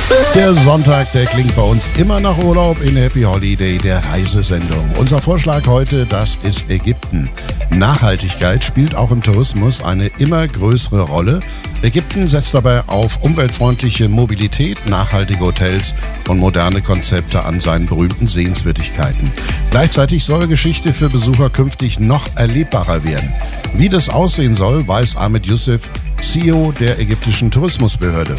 Der Sonntag, der klingt bei uns immer nach Urlaub in Happy Holiday, der Reisesendung. Unser Vorschlag heute, das ist Ägypten. Nachhaltigkeit spielt auch im Tourismus eine immer größere Rolle. Ägypten setzt dabei auf umweltfreundliche Mobilität, nachhaltige Hotels und moderne Konzepte an seinen berühmten Sehenswürdigkeiten. Gleichzeitig soll Geschichte für Besucher künftig noch erlebbarer werden. Wie das aussehen soll, weiß Ahmed Youssef, CEO der ägyptischen Tourismusbehörde.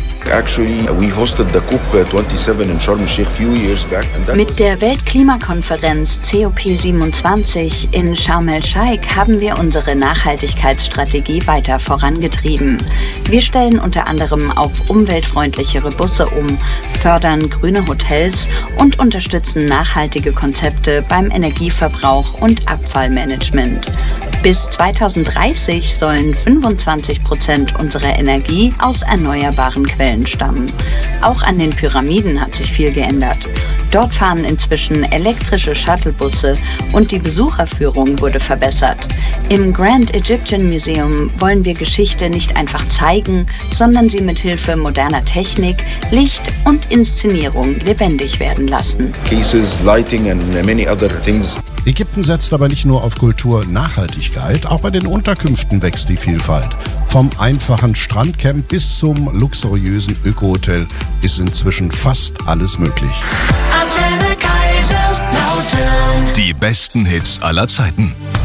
Mit der Weltklimakonferenz COP27 in Sharm el-Sheikh haben wir unsere Nachhaltigkeitsstrategie weiter vorangetrieben. Wir stellen unter anderem auf umweltfreundlichere Busse um, fördern grüne Hotels und unterstützen nachhaltige Konzepte beim Energieverbrauch und Abfallmanagement. Bis 2030 sollen 25% unserer Energie aus erneuerbaren Quellen stammen. Auch an den Pyramiden hat sich viel geändert. Dort fahren inzwischen elektrische Shuttlebusse und die Besucherführung wurde verbessert. Im Grand Egyptian Museum wollen wir Geschichte nicht einfach zeigen, sondern sie mit Hilfe moderner Technik, Licht und Inszenierung lebendig werden lassen. Ägypten setzt aber nicht nur auf Kultur-Nachhaltigkeit, auch bei den Unterkünften wächst die Vielfalt. Vom einfachen Strandcamp bis zum luxuriösen Ökohotel ist inzwischen fast alles möglich. Die besten Hits aller Zeiten.